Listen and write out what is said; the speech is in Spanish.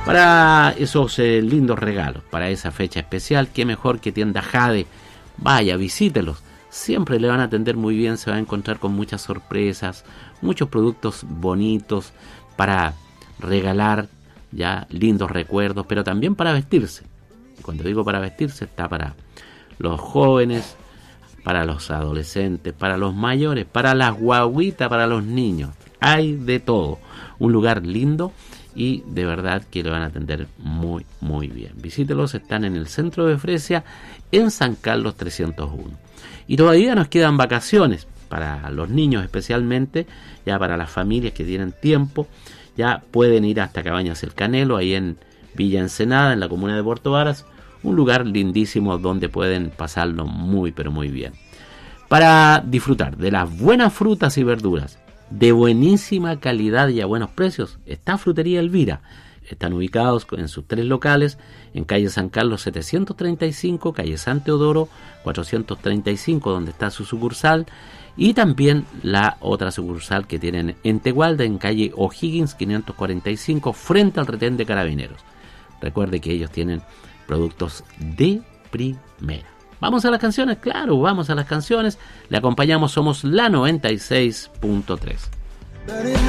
para esos lindos regalos, para esa fecha especial. Qué mejor que Tienda Jade. Vaya, visítelos. Siempre le van a atender muy bien, se va a encontrar con muchas sorpresas, muchos productos bonitos para regalar, ya lindos recuerdos, pero también para vestirse. Y cuando digo para vestirse, está para los jóvenes, para los adolescentes, para los mayores, para las guaguitas, para los niños. Hay de todo. Un lugar lindo y de verdad que lo van a atender muy, muy bien. Visítelos, están en el centro de Fresia, en San Carlos 301. Y todavía nos quedan vacaciones para los niños especialmente, ya para las familias que tienen tiempo, ya pueden ir hasta Cabañas El Canelo, ahí en Villa Ensenada, en la comuna de Puerto Varas, un lugar lindísimo donde pueden pasarlo muy pero muy bien. Para disfrutar de las buenas frutas y verduras, de buenísima calidad y a buenos precios, está Frutería Elvira. Están ubicados en sus 3 locales, en calle San Carlos 735, calle San Teodoro 435, donde está su sucursal, y también la otra sucursal que tienen en Tegualda, en calle O'Higgins 545, frente al retén de Carabineros. Recuerde que ellos tienen productos de primera. ¿Vamos a las canciones? Claro, vamos a las canciones. Le acompañamos, somos la 96.3.